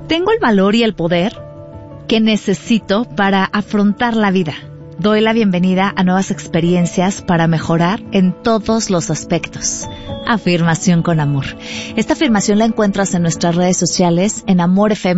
Tengo el valor y el poder que necesito para afrontar la vida. Doy la bienvenida a nuevas experiencias para mejorar en todos los aspectos. Afirmación con amor. Esta afirmación la encuentras en nuestras redes sociales en Amor FM